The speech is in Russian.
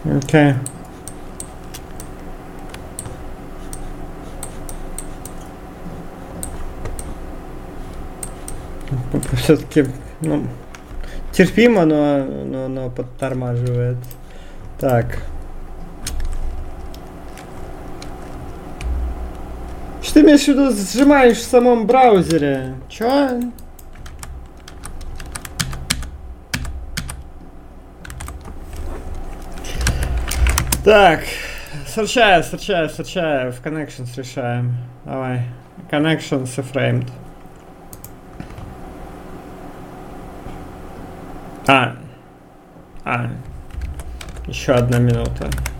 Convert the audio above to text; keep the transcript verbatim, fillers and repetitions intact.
Окей. Все-таки, ну, терпимо, но, но, но подтормаживает. Так. Что ты имеешь в виду, сжимаешь в самом браузере? Чё? Так. Серчаю, серчаю, серчаю. В Connections решаем. Давай. Connections и Framed. А. А. Еще одна минута.